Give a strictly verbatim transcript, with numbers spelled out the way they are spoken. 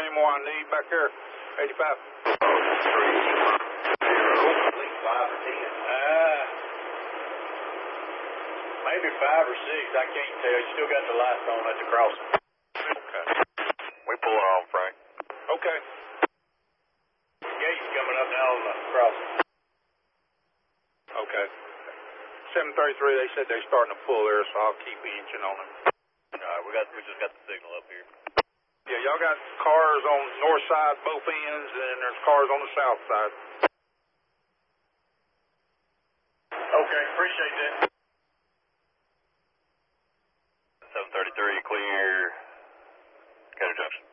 any more I need back here? eighty-five. Uh, maybe five or six. I can't tell. You still got the lights on at the crossing. Okay. We pull it on, Frank. Okay. Gate's coming up now on the crossing. Okay. seven thirty-three, they said they're starting to pull there, so I'll keep inching on them. All right, we got we just got the signal up here. Yeah, y'all got cars on the north side, both ends, and there's cars on the south side. Okay, appreciate that. seven thirty-three, clear. County Junction.